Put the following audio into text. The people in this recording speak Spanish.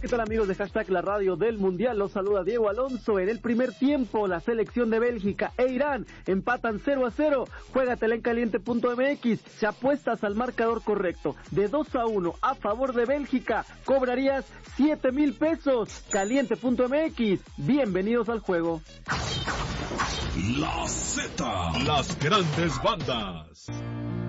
¿Qué tal, amigos de Hashtag La Radio del Mundial? Los saluda Diego Alonso. En el primer tiempo, la selección de Bélgica e Irán empatan 0-0. Juégatela en caliente.mx. Si apuestas al marcador correcto de 2-1 a favor de Bélgica, cobrarías 7,000 pesos. Caliente.mx. Bienvenidos al juego. La Z, las grandes bandas.